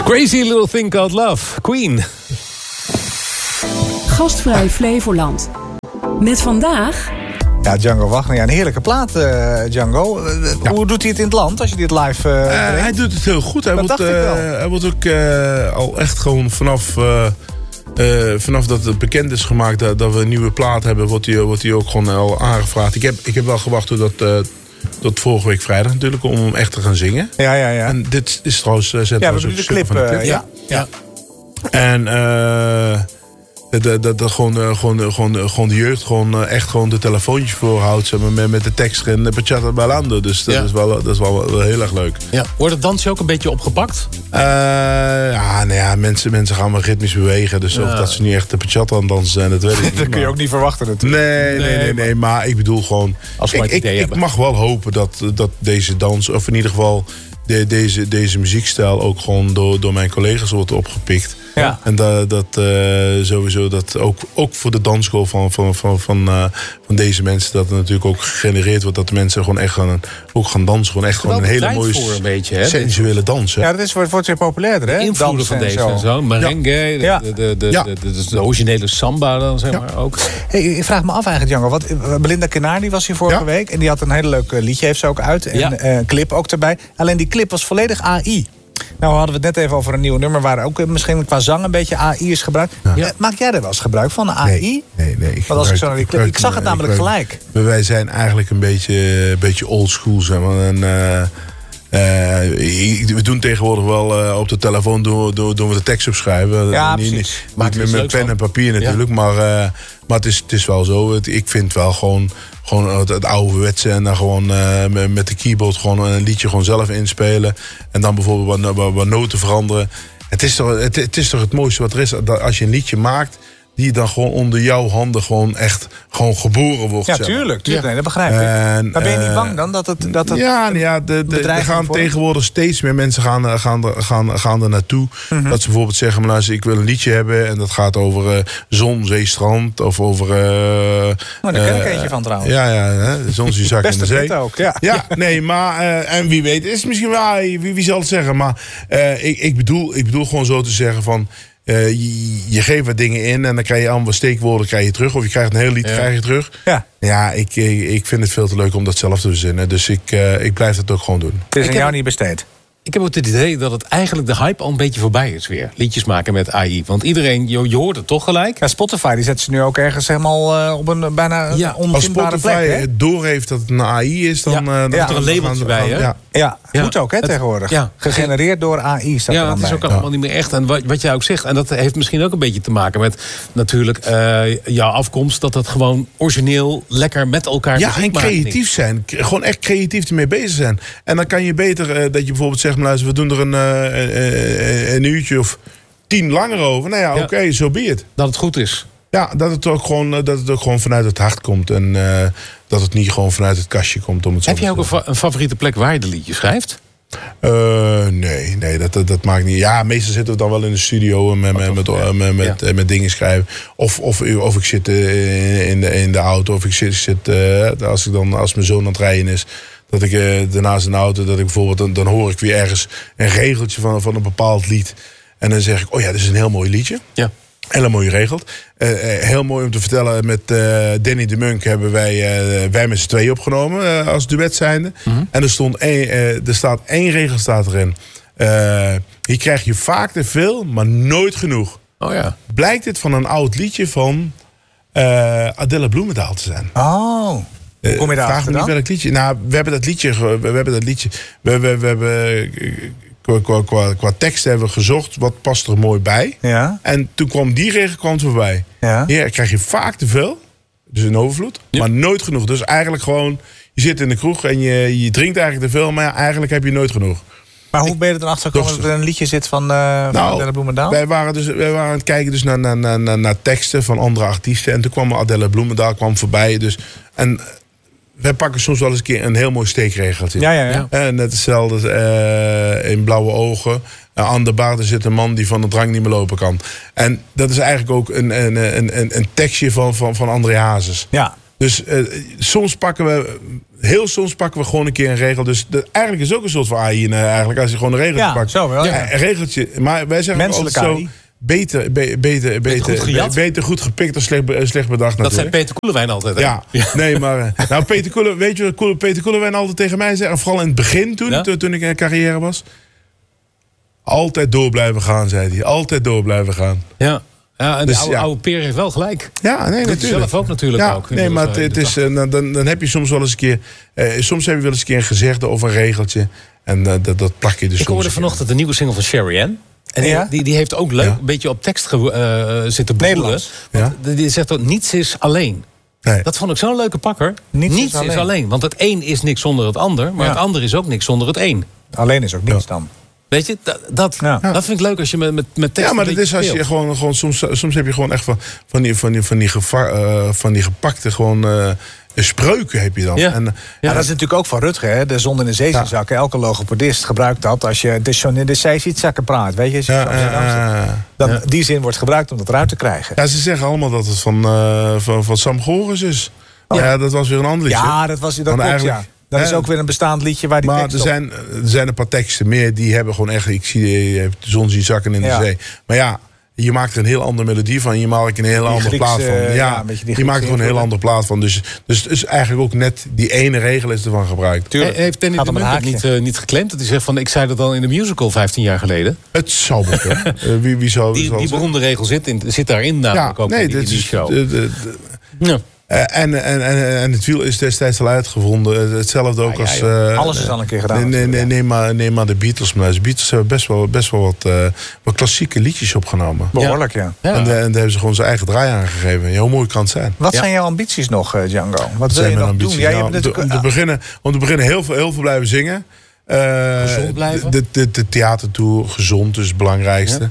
Crazy Little Thing Called Love, Queen. Gastvrij Flevoland. Met vandaag... Ja, Django Wagner. Ja, een heerlijke plaat, Django. Hoe doet hij het in het land als je dit live hij doet het heel goed. Hij wordt ook al echt gewoon vanaf dat het bekend is gemaakt dat we een nieuwe plaat hebben, wordt hij ook gewoon al aangevraagd. Ik heb wel gewacht tot vorige week vrijdag natuurlijk om echt te gaan zingen. Ja. En dit is trouwens... we hebben nu de clip. Ja. En dat gewoon de jeugd echt de telefoontjes voorhoudt, zeg maar, met de tekst erin, Bachata Bailando. Dus dat is wel heel erg leuk. Ja. Wordt het dansje ook een beetje opgepakt? Mensen gaan wel ritmisch bewegen. Dus of dat ze niet echt de bachata aan het dansen zijn, dat weet ik niet. Dat kun je ook niet verwachten natuurlijk. Nee, maar ik bedoel gewoon... Ik mag wel hopen dat deze dans, of in ieder geval deze muziekstijl ook gewoon door mijn collega's wordt opgepikt. Ja. En dat sowieso dat ook voor de dansschool van deze mensen, dat er natuurlijk ook gegenereerd wordt dat de mensen gewoon echt gaan dansen. Gewoon echt gewoon een hele mooie sensuele dans. Hè? Ja, dat wordt weer populairder, hè? Invloeden van deze en zo. Merengue, de originele samba dan, zeg maar, ook. Hey, ik vraag me af eigenlijk, Django. Belinda Kenardi was hier vorige week. En die had een hele leuk liedje, heeft ze ook uit. En een clip ook erbij. Alleen die clip was volledig AI. Nou hadden we het net even over een nieuw nummer waar ook misschien qua zang een beetje AI is gebruikt. Ja. Maak jij er wel eens gebruik van, AI? Nee. Want als ik zo naar die clip... Ik zag het namelijk gelijk. Wij zijn eigenlijk een beetje old school, zeg maar. En, we doen tegenwoordig wel op de telefoon doen we de tekst opschrijven. Ja, precies. Niet met pen en papier natuurlijk. Ja. Maar het is wel zo. Ik vind wel gewoon het ouderwetse en dan gewoon met de keyboard gewoon een liedje gewoon zelf inspelen. En dan bijvoorbeeld wat noten veranderen. Het is toch het mooiste wat er is. Dat als je een liedje maakt, die dan gewoon onder jouw handen gewoon echt geboren wordt. Ja, tuurlijk. Nee, dat begrijp ik. Maar ben je niet bang dan dat het er gaan tegenwoordig steeds meer mensen gaan er naartoe. Mm-hmm. Dat ze bijvoorbeeld zeggen, maar luister, ik wil een liedje hebben en dat gaat over zon, zee, strand of over... daar ken ik eentje van trouwens. Ja, zon, zee, zak in de zee. Ook, nee, maar en wie weet, is het misschien wel, wie zal het zeggen, maar ik bedoel gewoon zo te zeggen van... je geeft wat dingen in en dan krijg je allemaal steekwoorden terug. Of je krijgt een heel lied krijg je terug. Ja, ik vind het veel te leuk om dat zelf te verzinnen. Dus ik blijf dat ook gewoon doen. Het is aan jou niet besteed. Ik heb ook het idee dat het eigenlijk de hype al een beetje voorbij is weer. Liedjes maken met AI. Want iedereen, je hoort het toch gelijk. Ja, Spotify die zet ze nu ook ergens helemaal op een bijna onvindbare plek. Als Spotify doorheeft dat het een AI is, dan... dan is er een labeltje bij, hè? Ja, goed ook, hè, tegenwoordig. Ja. Gegenereerd door AI staat er dan het is bij. ook allemaal niet meer echt. En wat jij ook zegt, en dat heeft misschien ook een beetje te maken met natuurlijk jouw afkomst, dat het gewoon origineel lekker met elkaar en creatief zijn. Gewoon echt creatief ermee bezig zijn. En dan kan je beter dat je bijvoorbeeld zegt, luister, we doen er een uurtje of 10 langer over. Nou ja, oké, zo be het. Dat het goed is. Ja, dat het ook gewoon vanuit het hart komt. En dat het niet gewoon vanuit het kastje komt. Heb jij ook een favoriete plek waar je de liedjes schrijft? Nee, dat maakt niet. Ja, meestal zitten we dan wel in de studio met dingen schrijven. Of ik zit in de auto. Of ik zit als mijn zoon aan het rijden is. Dat ik daarnaast in de auto, dat ik bijvoorbeeld, dan hoor ik weer ergens een regeltje van een bepaald lied. En dan zeg ik, oh ja, dit is een heel mooi liedje. Ja. Heel mooi geregeld. Heel mooi om te vertellen, met Danny de Munk hebben wij met z'n tweeën opgenomen als duet zijnde. Mm-hmm. En er staat één regel staat erin. Hier krijg je vaak te veel, maar nooit genoeg. Oh ja. Blijkt dit van een oud liedje van Adela Bloemendaal te zijn. Oh. Hoe kom je daar vraag me niet welk liedje. Nou, we hebben dat liedje. We hebben qua tekst hebben we gezocht, wat past er mooi bij. Ja. En toen kwam die regel voorbij. Ja. Hier krijg je vaak te veel, dus in overvloed, maar nooit genoeg. Dus eigenlijk gewoon, je zit in de kroeg en je drinkt eigenlijk te veel, maar eigenlijk heb je nooit genoeg. Maar hoe ben je er dan achter gekomen dat er een liedje zit van Adela Bloemendaal? Wij waren aan het kijken naar teksten van andere artiesten. En toen kwam Adela Bloemendaal voorbij. Dus, en wij pakken soms wel eens een keer een heel mooi steekregeltje. Ja. Net hetzelfde in Blauwe Ogen. Aan de baarden zit een man die van de drank niet meer lopen kan. En dat is eigenlijk ook een tekstje van André Hazes. Ja. Dus soms pakken we heel soms pakken we gewoon een keer een regel. Dus eigenlijk is ook een soort van AI eigenlijk. Als je gewoon een regeltje pakt. Zo wel. Ja. Een regeltje. Maar wij zeggen Menselijke altijd AI. zo... Beter goed gepikt dan slecht bedacht natuurlijk. Dat zei Peter Koelewijn altijd. Hè? Ja, nee, maar... Peter Koelewijn, weet je wat Peter Koelewijn altijd tegen mij zei? En vooral in het begin toen ik in carrière was. Altijd door blijven gaan, zei hij. Altijd door blijven gaan. Ja. Ja, en dus, de oude Peer heeft wel gelijk. Ja, nee, natuurlijk. Zelf ook natuurlijk ook. Nee, maar het is, dan heb je soms wel eens een keer... soms heb je wel eens een keer een gezegde of een regeltje. En dat plak je dus. Ik hoorde vanochtend de nieuwe single van Sherry Ann. En die heeft ook leuk een beetje op tekst zitten broeden. Ja. Die zegt ook, niets is alleen. Nee. Dat vond ik zo'n leuke pakker. Niets is alleen. Want het een is niks zonder het ander. Maar het ander is ook niks zonder het een. Alleen is ook niets dan. Weet je, dat vind ik leuk als je met tekst. Ja, maar dat is als je gewoon soms heb je gewoon echt van die gepakte gewoon spreuken heb je dan. Ja. En dat is natuurlijk ook van Rutger, hè? De zon in de zee zakken. Elke logopedist gebruikt dat als je de zon in de zee ziet zakken praat. Weet je? Die zin wordt gebruikt om dat eruit te krijgen. Ja, ze zeggen allemaal dat het van Sam Goris is. Ja, dat was weer een ander liedje. Ja, dat klopt, ja. Dat is ook weer een bestaand liedje waar die maar tekst er zijn een paar teksten meer die hebben gewoon echt... Ik zie de zon zien zakken in de zee. Maar ja, je maakt er een heel andere melodie van. Je maakt er een heel andere plaat van. Je maakt er gewoon een heel andere plaat van. Dus het is eigenlijk ook net die ene regel is ervan gebruikt. Heeft Danny de Munt niet geclaimd? Dat hij zegt van, ik zei dat al in de musical 15 jaar geleden. Het zou bekend. Wie zou die beroemde regel zit daarin namelijk ook in die show. En het wiel is destijds al uitgevonden. Hetzelfde ook als... alles is al een keer gedaan. Neem maar de Beatles. Maar de Beatles hebben best wel wat klassieke liedjes opgenomen. Behoorlijk, ja. En daar hebben ze gewoon zijn eigen draai aan gegeven. Ja, hoe mooi kan het zijn. Wat zijn jouw ambities nog, Django? Wat wil je nog doen? Om te beginnen heel veel blijven zingen. Gezond blijven? De theatertour, gezond is het belangrijkste.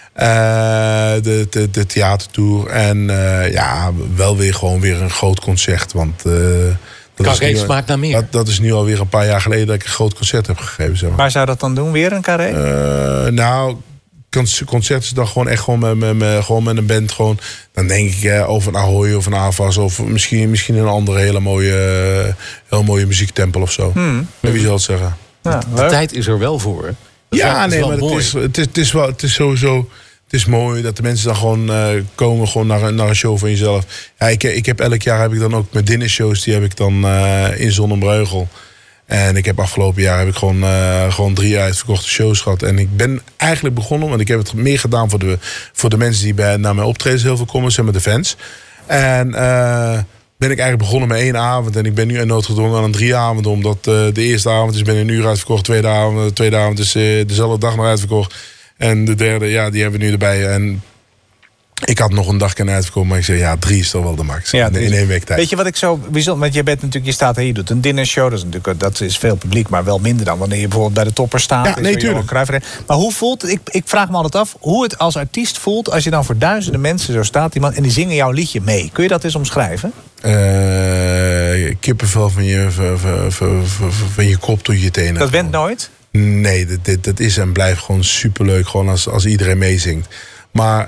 De theatertour. En wel weer een groot concert. Want Carré smaakt naar meer. Dat is nu alweer een paar jaar geleden dat ik een groot concert heb gegeven. Zeg maar. Waar zou dat dan doen? Weer een Carré? Concert is dan gewoon echt gewoon met een band. Gewoon, dan denk ik over een Ahoy of een Avas. Of misschien een andere heel mooie muziektempel of zo. Wie zal het zeggen? Ja, de tijd is er wel voor. Maar het is sowieso... Het is mooi dat de mensen dan gewoon komen naar een show van jezelf. Ja, ik heb elk jaar dan ook met dinnershows, die heb ik dan in Zonnebreugel. En ik heb afgelopen jaar gewoon 3 uitverkochte shows gehad. En ik ben eigenlijk begonnen, want ik heb het meer gedaan voor de mensen die naar mijn optredens heel veel komen, zeg maar de fans. En ben ik eigenlijk begonnen met 1 avond. En ik ben nu noodgedwongen aan 3 avonden. Omdat de eerste avond is binnen een uur uitverkocht. De tweede avond is dezelfde dag nog uitverkocht. En de derde, die hebben we nu erbij. En ik had nog een dag kunnen uitverkopen. Maar ik zei, 3 is toch wel de max. In 1 week tijd. Weet je wat ik zo bijzonder... Want je bent natuurlijk, je staat hier, je doet een dinnershow. Dat is veel publiek, maar wel minder dan wanneer je bijvoorbeeld bij de topper staat. Ja, nee, tuurlijk. Maar hoe voelt het? Ik vraag me altijd af hoe het als artiest voelt als je dan voor duizenden mensen zo staat. En die zingen jouw liedje mee. Kun je dat eens omschrijven? Kippenvel van je kop tot je tenen. Dat went nooit? Nee, dat is en blijft gewoon superleuk. Gewoon als iedereen meezingt. Maar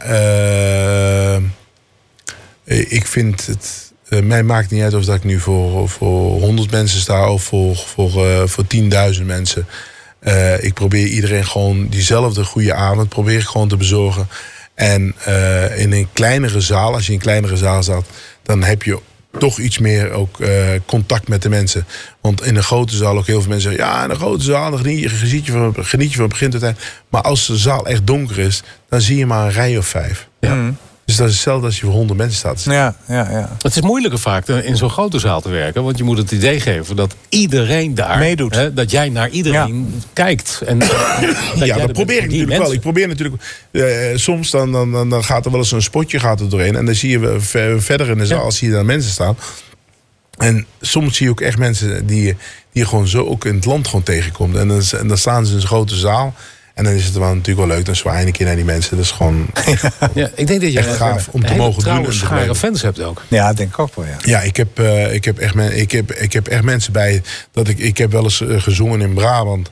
ik vind het... mij maakt niet uit of dat ik nu voor 100 mensen sta of voor 10.000 mensen. Ik probeer iedereen gewoon diezelfde goede avond probeer ik gewoon te bezorgen. En in een kleinere zaal, als je in een kleinere zaal zat, dan heb je toch iets meer ook contact met de mensen. Want in een grote zaal ook heel veel mensen zeggen, in een grote zaal dan geniet je van begin tot eind. Maar als de zaal echt donker is, dan zie je maar een rij of 5. Ja. Dus dat is hetzelfde als je voor 100 mensen staat. Ja. Het is moeilijker vaak in zo'n grote zaal te werken. Want je moet het idee geven dat iedereen daar meedoet. Dat jij naar iedereen kijkt. En, dat probeer ik natuurlijk wel. Ik probeer natuurlijk... soms dan gaat er wel eens een spotje doorheen. En dan zie je verder in de zaal zie je daar mensen staan. En soms zie je ook echt mensen die je gewoon zo ook in het land gewoon tegenkomt. En dan staan ze in een grote zaal. En dan is het wel natuurlijk wel leuk. Dan zwaai je een keer naar die mensen. Dat is gewoon ik denk dat je echt gaaf om te mogen doen. En schare fans hebt ook. Ja, dat denk ik ook wel, ja. Ja, ik heb echt mensen bij. Ik heb wel eens gezongen in Brabant.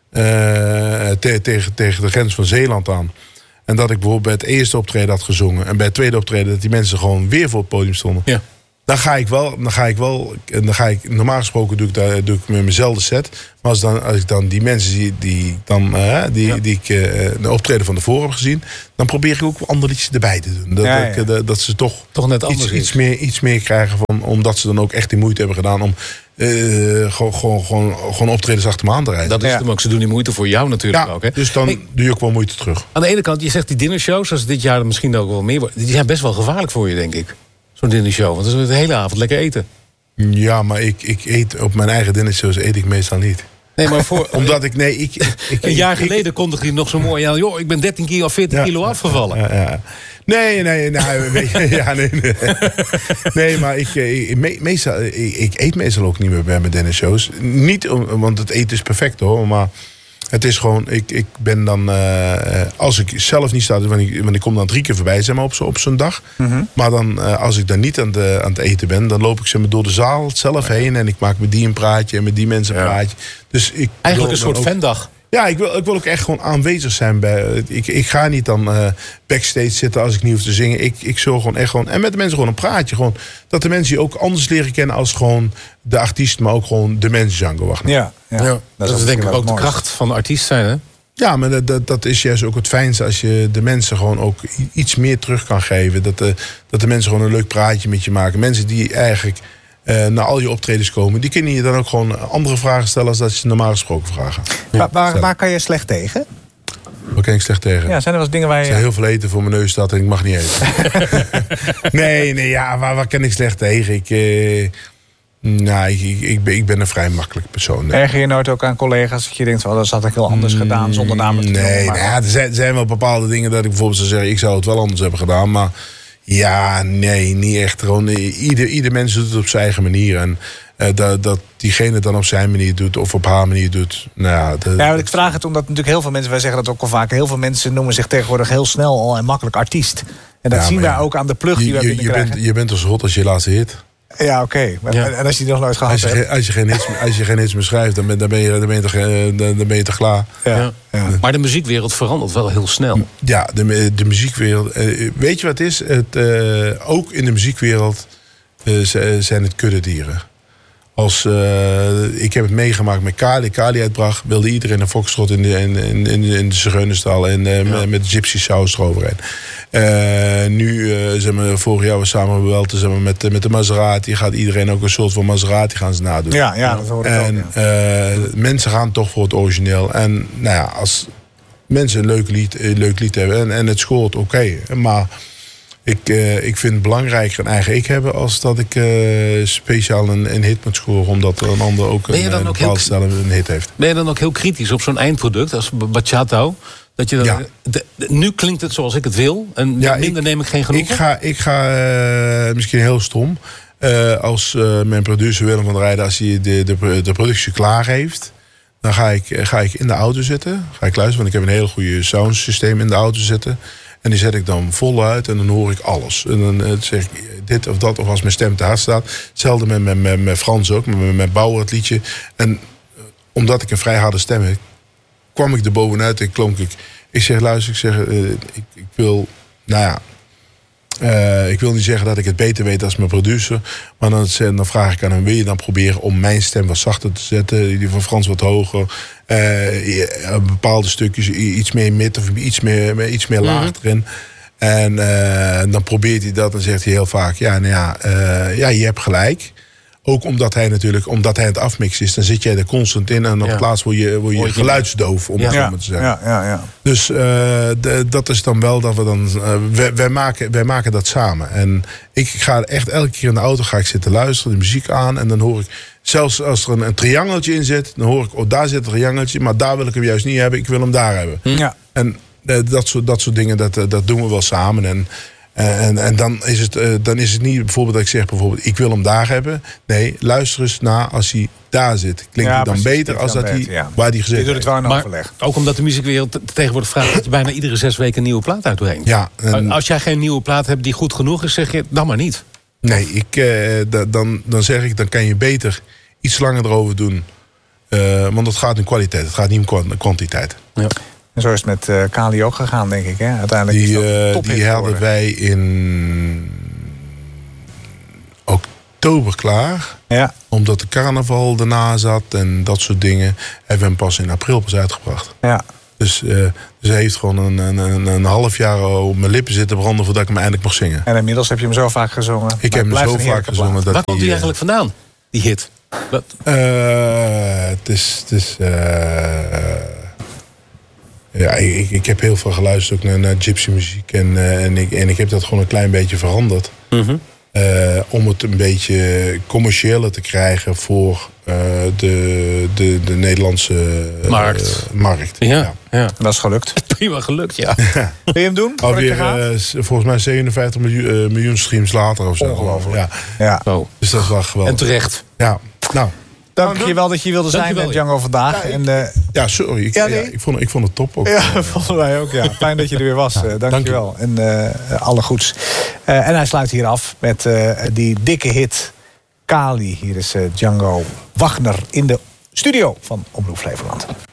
Tegen de grens van Zeeland aan. En dat ik bijvoorbeeld bij het eerste optreden had gezongen. En bij het tweede optreden dat die mensen gewoon weer voor het podium stonden. Ja. Dan ga ik normaal gesproken doe ik met mezelfde set. Maar als ik dan die mensen zie die ik de optreden van tevoren heb gezien, dan probeer ik ook andere liedjes erbij te doen. Dat ze toch net anders iets meer krijgen van, omdat ze dan ook echt die moeite hebben gedaan om gewoon optredens achter me aan te rijden. Dat is het ook. Ze doen die moeite voor jou natuurlijk ook. Hè? Dus dan doe je ook wel moeite terug. Aan de ene kant, je zegt die dinnershows, zoals dit jaar misschien ook wel meer wordt, die zijn best wel gevaarlijk voor je, denk ik. Zo'n dinnershow. Want dat is de hele avond lekker eten. Ja, maar ik eet op mijn eigen dinnershows eet ik meestal niet. Nee, maar voor... Omdat ik... een jaar geleden kondigde hij nog zo mooi aan. Joh, ik ben 13 kilo of 14 kilo afgevallen. Ja. Nee. Nee, maar ik eet meestal ook niet meer bij mijn dinnershows. Niet, want het eten is perfect hoor, maar het is gewoon, ik ben dan, als ik zelf niet sta, want ik kom dan 3 keer voorbij zeg maar, op zo'n dag. Mm-hmm. Maar dan, als ik dan niet aan het eten ben, dan loop ik zeg maar, door de zaal zelf heen en ik maak met die een praatje en met die mensen een praatje. Dus eigenlijk een soort fandag. Ja, ik wil ook echt gewoon aanwezig zijn bij. Ik ga niet dan backstage zitten als ik niet hoef te zingen. Ik zorg gewoon echt gewoon. En met de mensen gewoon een praatje. Gewoon, dat de mensen je ook anders leren kennen als gewoon de artiest, maar ook gewoon de mensen, Django Wagner. Ja. Dat is denk ik ook de kracht van de artiest zijn, hè? Ja, maar dat is juist ook het fijnste als je de mensen gewoon ook iets meer terug kan geven. Dat de mensen gewoon een leuk praatje met je maken. Mensen die eigenlijk naar al je optredens komen, die kunnen je dan ook gewoon andere vragen stellen als dat je normaal gesproken vragen. Ja. Waar kan je slecht tegen? Waar kan ik slecht tegen? Ja, zijn er wel eens dingen waar je... Er zijn heel veel eten voor mijn neus staat en ik mag niet eten. Waar kan ik slecht tegen? Ik ben een vrij makkelijk persoon. Erger je nooit ook aan collega's dat je denkt, dat had ik heel anders gedaan zonder namen te noemen? Er zijn wel bepaalde dingen dat ik bijvoorbeeld zou zeggen, ik zou het wel anders hebben gedaan, maar niet echt. Gewoon, ieder mens doet het op zijn eigen manier. En dat diegene dan op zijn manier doet of op haar manier doet. Ik vraag het omdat natuurlijk heel veel mensen, wij zeggen dat ook al vaak, heel veel mensen noemen zich tegenwoordig heel snel al en makkelijk artiest. En dat zien wij ook aan de plug die we binnenkrijgen. Je bent toch zo rot als je laatste hit. Ja, oké. En als je die nog nooit gehad hebt? Als je geen hits meer schrijft, dan ben je toch klaar. Ja. Maar de muziekwereld verandert wel heel snel. Ja, de muziekwereld. Weet je wat het is? Ook in de muziekwereld zijn het kuddedieren. Ik heb het meegemaakt met Kali. Kali uitbracht, wilde iedereen een foxtrot in de Zigeunerstal en met gypsy saus eroverheen. Vorig jaar we samen gebeld met de Maserati. Gaat iedereen ook een soort van Maserati gaan ze nadoen. Ja, dat hoor ik ook. Mensen gaan toch voor het origineel. En als mensen een leuk lied hebben en het scoort, oké. Maar ik vind het belangrijker een eigen ik hebben als dat ik speciaal een hit moet scoren, omdat een ander ook een bepaalde stijl een hit heeft. Ben je dan ook heel kritisch op zo'n eindproduct als Bachata? Dat je dan, nu klinkt het zoals ik het wil en minder neem ik geen genoegen? Ik ga misschien heel stom. Als mijn producer Willem van der Rijden, als hij de productie klaar heeft, dan ga ik in de auto zitten. Ga ik luisteren, want ik heb een heel goede soundsysteem in de auto zitten. En die zet ik dan voluit en dan hoor ik alles. En dan zeg ik dit of dat, of als mijn stem te hard staat. Hetzelfde met Frans ook, met Bauer het liedje. En omdat ik een vrij harde stem heb, kwam ik er bovenuit en klonk ik. Ik zeg, luister, ik wil... ik wil niet zeggen dat ik het beter weet als mijn producer. Maar dan vraag ik aan hem, wil je dan proberen om mijn stem wat zachter te zetten? Die van Frans wat hoger. Bepaalde stukjes iets meer mid of iets meer laag erin. En dan probeert hij dat en zegt hij heel vaak, je hebt gelijk. Ook omdat hij het afmixen is, dan zit jij er constant in. En op het laatst word je geluidsdoof, om het zo maar te zeggen. Ja. Dus dat is dan wel dat we dan... Wij maken dat samen. En ik ga echt elke keer in de auto zitten luisteren, de muziek aan. En dan hoor ik, zelfs als er een triangeltje in zit, dan hoor ik, daar zit een triangeltje. Maar daar wil ik hem juist niet hebben, ik wil hem daar hebben. Ja. En dat soort dingen, dat doen we wel samen. En dan is het niet bijvoorbeeld dat ik zeg, ik wil hem daar hebben. Nee, luister eens naar als hij daar zit. Klinkt het dan beter als dat hij waar hij gezet heeft. Je doet het wel in overleg. Ook omdat de muziekwereld tegenwoordig vraagt dat je bijna iedere 6 weken een nieuwe plaat uitbrengt. Ja, als jij geen nieuwe plaat hebt die goed genoeg is, zeg je dan maar niet. Nee, dan zeg ik, dan kan je beter iets langer erover doen. Want het gaat in kwaliteit, het gaat niet om kwantiteit. Ja. En zo is het met Kali ook gegaan, denk ik. Hè? Uiteindelijk die hadden wij in oktober klaar. Ja. Omdat de carnaval erna zat en dat soort dingen. Hebben we hem pas in april pas uitgebracht. Ja. Dus hij heeft gewoon een half jaar op mijn lippen zitten branden voordat ik hem eindelijk mag zingen. En inmiddels heb je hem zo vaak gezongen. Ik heb hem zo vaak gezongen. Waar komt hij eigenlijk vandaan, die hit? Het is ja, ik heb heel veel geluisterd ook naar gypsy muziek. En ik heb dat gewoon een klein beetje veranderd. Mm-hmm. Om het een beetje commerciëler te krijgen voor de Nederlandse markt. Ja. Dat is gelukt. Prima gelukt, ja. Wil je hem doen? Alweer volgens mij 57 miljoen streams later of zo. Ongelooflijk. Ja. Oh. Dus dat is wel geweldig. En terecht. Ja, nou. Dank je wel dat je wilde zijn met Django vandaag. Ja, sorry. Ik vond het top ook. Ja, vonden wij ook. Ja. Fijn dat je er weer was. Dank je wel. En alle goeds. En hij sluit hier af met die dikke hit Kali. Hier is Django Wagner in de studio van Omroep Flevoland.